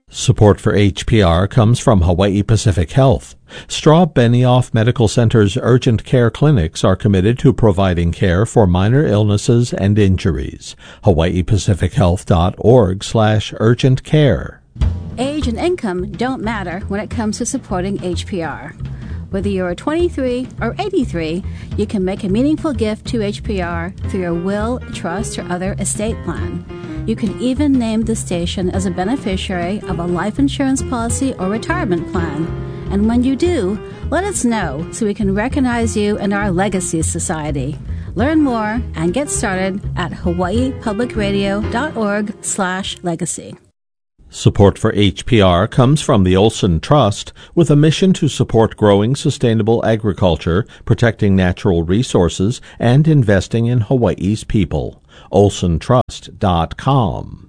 Support for HPR comes from Hawaii Pacific Health. Straub Benioff Medical Center's urgent care clinics are committed to providing care for minor illnesses and injuries. hawaiipacifichealth.org/urgent care. Age and income don't matter when it comes to supporting HPR. Whether you're 23 or 83, you can make a meaningful gift to HPR through your will, trust, or other estate plan. You can even name the station as a beneficiary of a life insurance policy or retirement plan. And when you do, let us know so we can recognize you in our Legacy Society. Learn more and get started at hawaiipublicradio.org/legacy. Support for HPR comes from the Olson Trust, with a mission to support growing sustainable agriculture, protecting natural resources, and investing in Hawaii's people. olsontrust.com